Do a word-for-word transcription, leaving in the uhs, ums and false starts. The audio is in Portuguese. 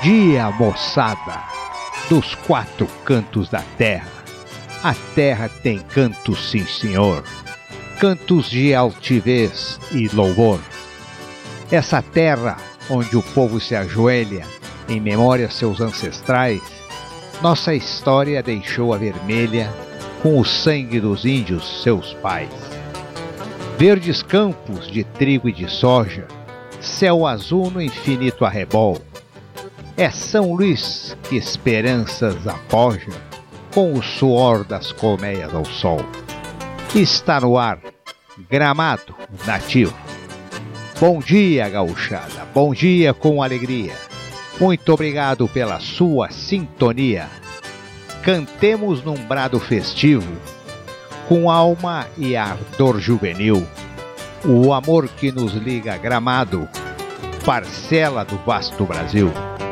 dia, moçada, dos quatro cantos da terra. A terra tem cantos, sim senhor, cantos de altivez e louvor. Essa terra onde o povo se ajoelha em memória a seus ancestrais, nossa história deixou a vermelha com o sangue dos índios, seus pais. Verdes campos de trigo e de soja, céu azul no infinito arrebol. É São Luís que esperanças apoja com o suor das colmeias ao sol. Está no ar, Gramado nativo. Bom dia, gauchada, bom dia com alegria. Muito obrigado pela sua sintonia. Cantemos num brado festivo, com alma e ardor juvenil, o amor que nos liga a Gramado, parcela do vasto Brasil.